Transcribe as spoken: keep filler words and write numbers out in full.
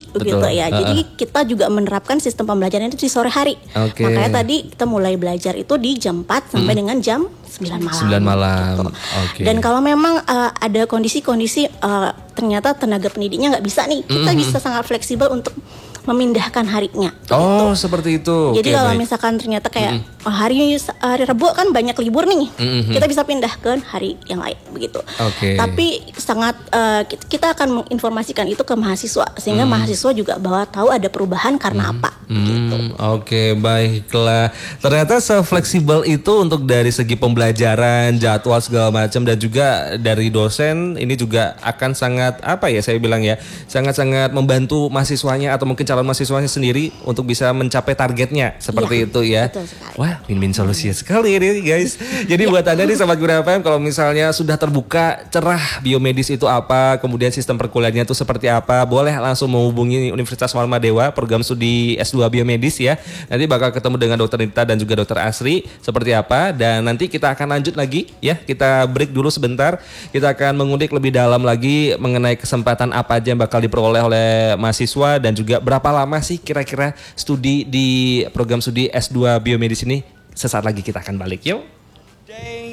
begitu Betul. ya. Uh-uh. Jadi kita juga menerapkan sistem pembelajaran itu di sore hari. Okay. Makanya tadi kita mulai belajar itu di jam empat sampai hmm. dengan jam sembilan malam. sembilan malam. Gitu. Okay. Dan kalau memang uh, ada kondisi-kondisi uh, ternyata tenaga pendidiknya nggak bisa nih, kita mm-hmm. bisa sangat fleksibel untuk memindahkan harinya. Oh, gitu. Seperti itu. Jadi okay, kalau baik. misalkan ternyata kayak mm-hmm. oh, hari hari Rabu kan banyak libur nih, mm-hmm. kita bisa pindah ke hari yang lain begitu. Okay. Tapi sangat uh, kita akan menginformasikan itu ke mahasiswa sehingga mm. mahasiswa juga bahwa tahu ada perubahan karena mm. apa. Mm. Gitu. Oke, okay, baiklah. Ternyata se-fleksibel itu untuk dari segi pembelajaran, jadwal segala macam dan juga dari dosen ini juga akan sangat apa ya saya bilang ya, sangat-sangat membantu mahasiswanya atau mungkin calon mahasiswanya sendiri untuk bisa mencapai targetnya seperti ya, itu ya. Wah, win-win solusi sekali ini guys. Jadi ya. Buat Anda nih sahabat Guna F M, kalau misalnya sudah terbuka cerah biomedis itu apa, kemudian sistem perkuliahannya itu seperti apa, boleh langsung menghubungi Universitas Warmadewa program studi S dua biomedis ya. Nanti bakal ketemu dengan Dokter Nita dan juga Dokter Asri seperti apa, dan nanti kita akan lanjut lagi ya. Kita break dulu sebentar. Kita akan mengulik lebih dalam lagi mengenai kesempatan apa aja yang bakal diperoleh oleh mahasiswa dan juga berapa lama sih kira-kira studi di program studi S dua biomedis ini. Sesaat lagi kita akan balik, yuk.